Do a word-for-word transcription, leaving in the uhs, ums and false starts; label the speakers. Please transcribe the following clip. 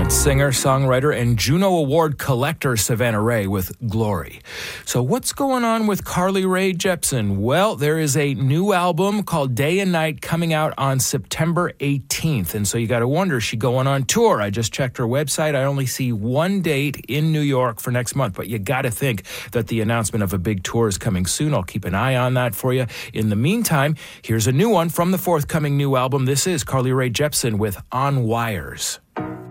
Speaker 1: That's singer, songwriter, and Juno Award collector Savannah Ray with Glory. So what's going on with Carly Rae Jepsen? Well, there is a new album called Day and Night coming out on September eighteenth. And so you got to wonder, is she going on tour? I just checked her website. I only see one date in New York for next month. But you got to think that the announcement of a big tour is coming soon. I'll keep an eye on that for you. In the meantime, here's a new one from the forthcoming new album. This is Carly Rae Jepsen with On Wires.